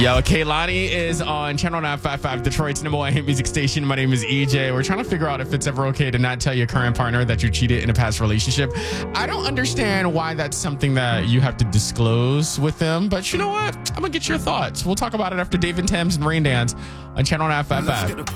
Yo, Kaylani is on Channel 955, Detroit's number one hit music station. My name is EJ. We're trying to figure out if it's ever okay to not tell your current partner that you cheated in a past relationship. I don't understand why that's something that you have to disclose with them, but you know what? I'm going to get your thoughts. We'll talk about it after Dave and Thames and Rain Dance on Channel 955.